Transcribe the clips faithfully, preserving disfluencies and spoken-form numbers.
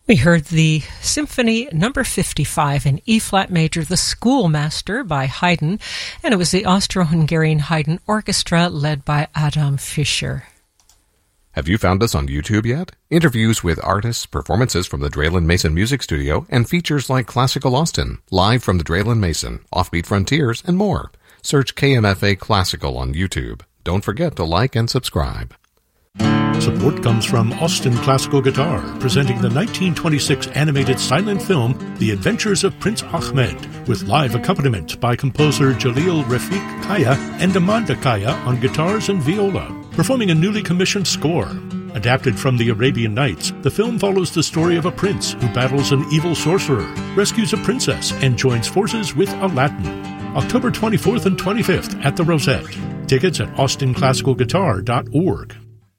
We heard the Symphony Number fifty-five in E-flat major, The Schoolmaster by Haydn, and it was the Austro-Hungarian Haydn Orchestra led by Adam Fischer. Have you found us on YouTube yet? Interviews with artists, performances from the Draylen Mason Music Studio, and features like Classical Austin, live from the Draylen Mason, Offbeat Frontiers, and more. Search K M F A Classical on YouTube. Don't forget to like and subscribe. Support comes from Austin Classical Guitar, presenting the nineteen twenty-six animated silent film The Adventures of Prince Ahmed, with live accompaniment by composer Jalil Rafiq Kaya and Amanda Kaya on guitars and viola, performing a newly commissioned score. Adapted from the Arabian Nights, the film follows the story of a prince who battles an evil sorcerer, rescues a princess, and joins forces with Aladdin. October twenty-fourth and twenty-fifth at the Rosette. Tickets at austin classical guitar dot org.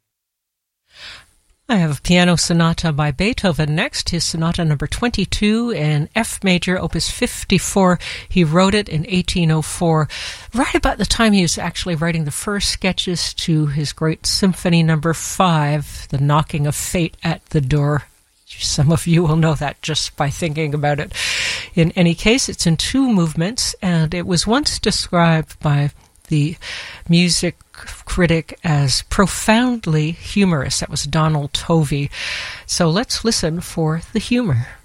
I have a piano sonata by Beethoven next, his sonata number twenty-two in F major, opus fifty-four. He wrote it in eighteen oh four, right about the time he was actually writing the first sketches to his great symphony number five, The Knocking of Fate at the Door. Some of you will know that just by thinking about it. In any case, it's in two movements, and it was once described by the music critic as profoundly humorous. That was Donald Tovey. So let's listen for the humor.